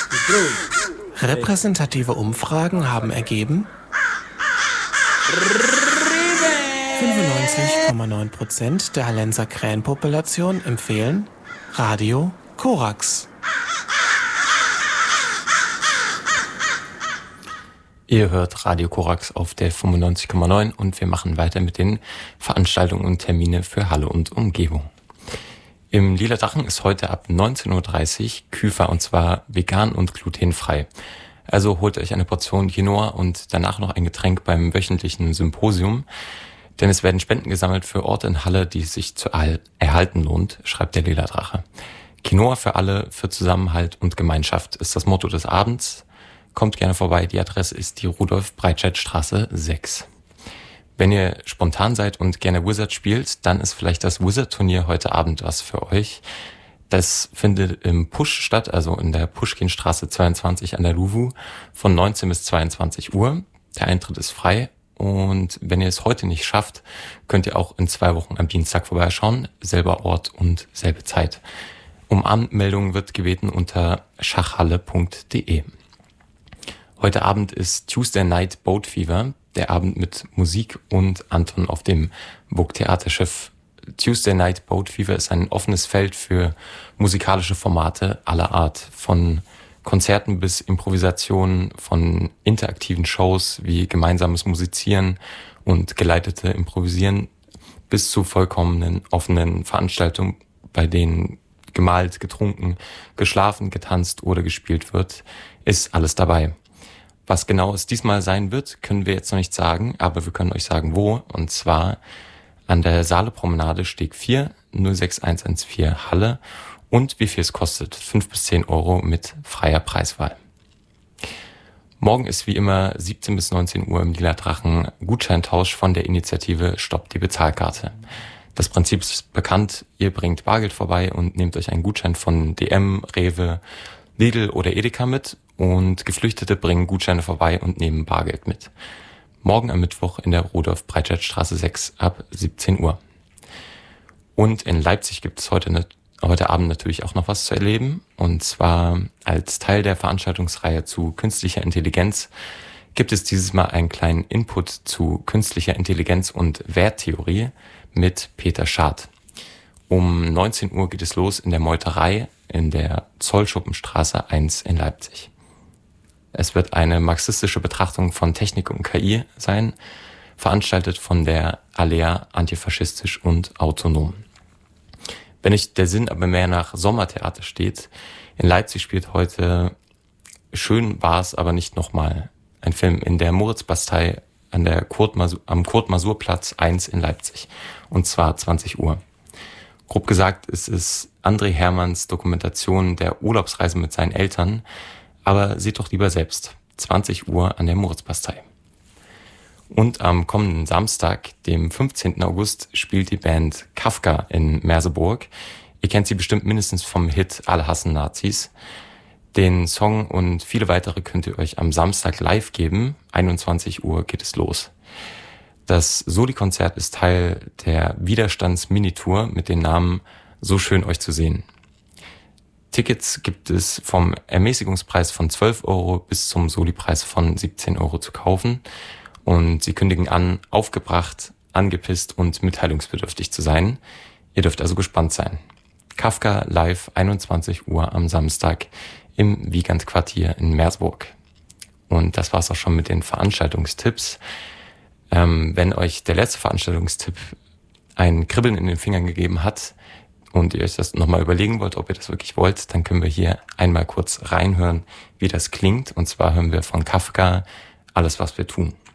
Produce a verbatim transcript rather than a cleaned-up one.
Repräsentative Umfragen haben ergeben, fünfundneunzig Komma neun Prozent der Hallenser Krähenpopulation empfehlen Radio Korax. Ihr hört Radio Korax auf der fünfundneunzig Komma neun und wir machen weiter mit den Veranstaltungen und Termine für Halle und Umgebung. Im Lila Drachen ist heute ab neunzehn Uhr dreißig Küfer und zwar vegan und glutenfrei. Also holt euch eine Portion Quinoa und danach noch ein Getränk beim wöchentlichen Symposium, denn es werden Spenden gesammelt für Orte in Halle, die es sich zu erhalten lohnt, schreibt der Lila Drache. Quinoa für alle, für Zusammenhalt und Gemeinschaft ist das Motto des Abends. Kommt gerne vorbei, die Adresse ist die Rudolf-Breitscheid-Straße sechs. Wenn ihr spontan seid und gerne Wizard spielt, dann ist vielleicht das Wizard-Turnier heute Abend was für euch. Das findet im Pusch statt, also in der Puschkinstraße zweiundzwanzig an der Luwu von neunzehn bis zweiundzwanzig Uhr. Der Eintritt ist frei und wenn ihr es heute nicht schafft, könnt ihr auch in zwei Wochen am Dienstag vorbeischauen. Selber Ort und selbe Zeit. Um Anmeldung wird gebeten unter schachhalle punkt de. Heute Abend ist Tuesday Night Boat Fever, der Abend mit Musik und Anton auf dem Burgtheaterschiff. Tuesday Night Boat Fever ist ein offenes Feld für musikalische Formate aller Art, von Konzerten bis Improvisationen, von interaktiven Shows wie gemeinsames Musizieren und geleitete Improvisieren bis zu vollkommenen offenen Veranstaltungen, bei denen gemalt, getrunken, geschlafen, getanzt oder gespielt wird, ist alles dabei. Was genau es diesmal sein wird, können wir jetzt noch nicht sagen, aber wir können euch sagen, wo. Und zwar an der Saalepromenade Steg vier, null sechs eins eins vier Halle. Und wie viel es kostet, fünf bis zehn Euro mit freier Preiswahl. Morgen ist wie immer siebzehn bis neunzehn Uhr im Lila Drachen Gutscheintausch von der Initiative Stoppt die Bezahlkarte. Das Prinzip ist bekannt, ihr bringt Bargeld vorbei und nehmt euch einen Gutschein von D M, Rewe, Lidl oder Edeka mit und Geflüchtete bringen Gutscheine vorbei und nehmen Bargeld mit. Morgen am Mittwoch in der Rudolf-Breitscheid-Straße sechs ab siebzehn Uhr. Und in Leipzig gibt es heute, ne, heute Abend natürlich auch noch was zu erleben. Und zwar als Teil der Veranstaltungsreihe zu künstlicher Intelligenz gibt es dieses Mal einen kleinen Input zu künstlicher Intelligenz und Werttheorie mit Peter Schad. Um neunzehn Uhr geht es los in der Meuterei in der Zollschuppenstraße eins in Leipzig. Es wird eine marxistische Betrachtung von Technik und K I sein, veranstaltet von der Alea Antifaschistisch und Autonom. Wenn euch der Sinn aber mehr nach Sommertheater steht, in Leipzig spielt heute Schön war's aber nicht nochmal, ein Film in der Moritzbastei an der Kurt Masur, am Kurt-Masur-Platz eins in Leipzig, und zwar zwanzig Uhr. Grob gesagt ist es André Hermanns Dokumentation der Urlaubsreise mit seinen Eltern, aber seht doch lieber selbst, zwanzig Uhr an der Moritzbastei. Und am kommenden Samstag, dem fünfzehnten August, spielt die Band Kafka in Merseburg. Ihr kennt sie bestimmt mindestens vom Hit Alle hassen Nazis. Den Song und viele weitere könnt ihr euch am Samstag live geben. einundzwanzig Uhr geht es los. Das Soli-Konzert ist Teil der Widerstands-Minitour mit dem Namen So schön euch zu sehen. Tickets gibt es vom Ermäßigungspreis von zwölf Euro bis zum Soli-Preis von siebzehn Euro zu kaufen. Und sie kündigen an, aufgebracht, angepisst und mitteilungsbedürftig zu sein. Ihr dürft also gespannt sein. Kafka live einundzwanzig Uhr am Samstag im Wiegand-Quartier in Merseburg. Und das war's auch schon mit den Veranstaltungstipps. Ähm, wenn euch der letzte Veranstaltungstipp ein Kribbeln in den Fingern gegeben hat und ihr euch das nochmal überlegen wollt, ob ihr das wirklich wollt, dann können wir hier einmal kurz reinhören, wie das klingt. Und zwar hören wir von Kafka Alles, was wir tun.